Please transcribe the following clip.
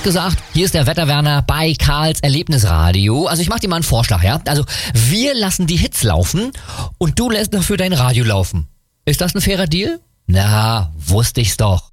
Tag gesagt, hier ist der Wetterwerner bei Karls Erlebnisradio. Also ich mach dir mal einen Vorschlag, ja? Also wir lassen die Hits laufen und du lässt dafür dein Radio laufen. Ist das ein fairer Deal? Na, wusste ich's doch.